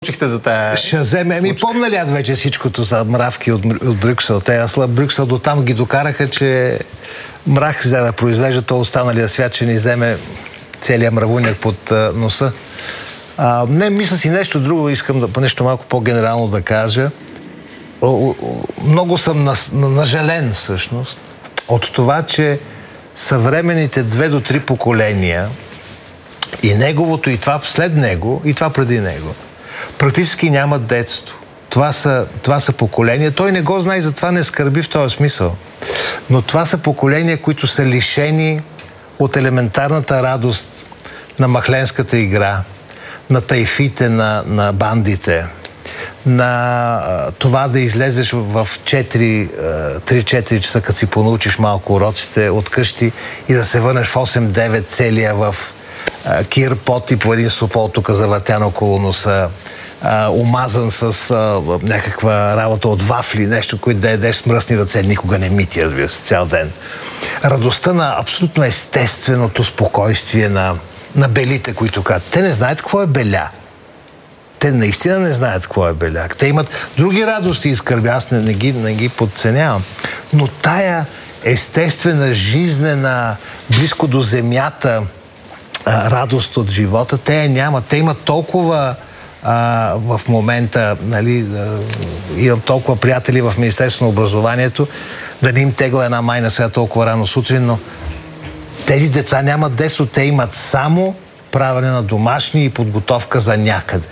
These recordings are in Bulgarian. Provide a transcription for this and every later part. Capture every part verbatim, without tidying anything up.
Учихте за тая... Ще вземе. Ами помня ли аз вече всичкото за мравки от, от Брюксел? Те аз Брюксел до там ги докараха, че мрах взе да произвежда, то останалия свят, че ни вземе целият мравуняк под а, носа. А, не, мисля си нещо друго, искам да нещо малко по-генерално да кажа. О, о, много съм нажален всъщност от това, че съвременните две до три поколения и неговото, и това след него, и това преди него, практически нямат детство. Това са, това са поколения. Той не го знае и затова не скърби в този смисъл. Но това са поколения, които са лишени от елементарната радост на махленската игра, на тайфите, на, на бандите, на а, това да излезеш в три-четири часа, като си понаучиш малко уроците от къщи и да се върнеш в осем-девет целия в а, кир, пот и по един сопол тук завъртян около носа, а, омазан с а, някаква работа от вафли, нещо, което да ядеш с мръсни ръце, никога не мити, разбира се, цял ден. Радостта на абсолютно естественото спокойствие на, на белите, които казват. Те не знаят какво е беля. Те наистина не знаят какво е беляк. Те имат други радости и скърби. Аз не, не, ги, не ги подценявам. Но тая естествена, жизнена, близко до земята а, радост от живота, те я нямат. Те имат толкова а, в момента, нали, а, имам толкова приятели в Министерството на образованието, да не им тегла една майна сега толкова рано сутрин, но тези деца нямат детство. Те имат само правене на домашни и подготовка за някъде.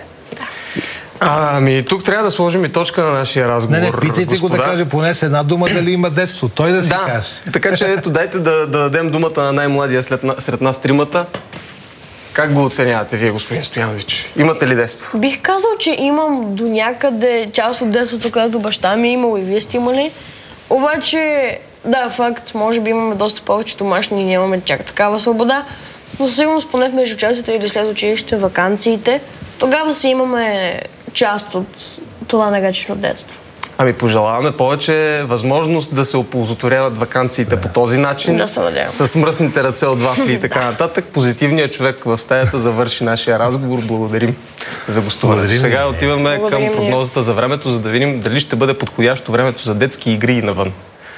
А, ами тук трябва да сложим и точка на нашия разговор. Не, не, питайте господа. Го да каже поне с една дума дали има детство. Той да си да, каже. Така че ето, дайте да, да дадем думата на най-младия след, сред нас тримата. Как го оценявате вие, господин Стоянович? Имате ли детство? Бих казал, че имам до някъде част от детството, където баща ми е имал и вие сте имали. Обаче, да, факт, може би имаме доста повече домашни и нямаме чак такава свобода. Но сигурно поне в междучасите или след училище, ваканциите, тогава си имаме част от това наречено детство. Ами пожелаваме повече възможност да се оползотворяват ваканциите да. по този начин. Да се надявам. С мръсните ръце от вафли и така нататък. Позитивният човек в стаята завърши нашия разговор. Благодарим за гостуването. Сега отиваме Благодарим към прогнозата за времето, за да видим дали ще бъде подходящо времето за детски игри и навън.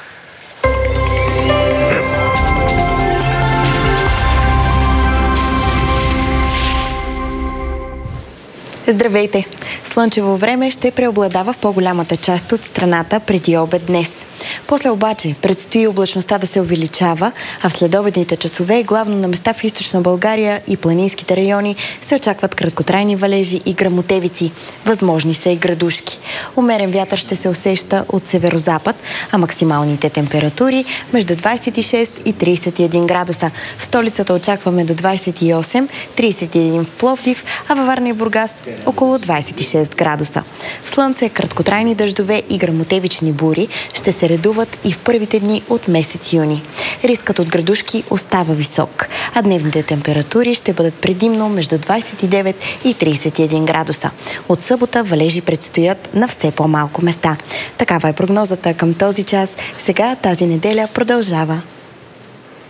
Здравейте! Слънчево време ще преобладава в по-голямата част от страната преди обед днес. После обаче предстои облачността да се увеличава, а в следобедните часове, главно на места в източна България и планинските райони, се очакват краткотрайни валежи и гръмотевици. Възможни са и градушки. Умерен вятър ще се усеща от северозапад, а максималните температури между двадесет и шест и тридесет и един градуса. В столицата очакваме до двадесет и осем, тридесет и един в Пловдив, а във Варна и Бургас около двадесет и шест градуса. Слънце, краткотрайни дъждове и гръмотевични бури ще се редуват и в първите дни от месец юни. Рискът от градушки остава висок, а дневните температури ще бъдат предимно между двадесет и девет и тридесет и един градуса. От събота валежи предстоят на все по-малко места. Такава е прогнозата към този час. Сега тази неделя продължава.